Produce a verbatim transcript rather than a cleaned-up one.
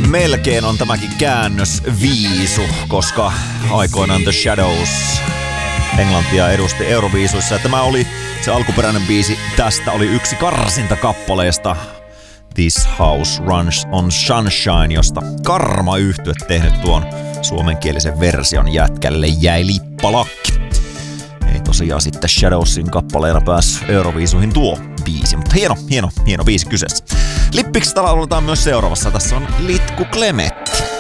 melkein on tämäkin käännös viisu, koska aikoinaan The Shadows Englantia edusti Euroviisuissa. Ja tämä oli se alkuperäinen biisi, tästä oli yksi karsinta kappaleesta This House Runs on Sunshine, josta Karma-yhtye tehnyt tuon suomenkielisen version. Jätkälle jäi lippalakki. Ei tosiaan sitten Shadowsin kappaleena pääs Euroviisuihin tuo biisi, mutta hieno, hieno, hieno biisi kyseessä. Lippiksi täällä aloitetaan myös seuraavassa. Tässä on Litku Klemetti.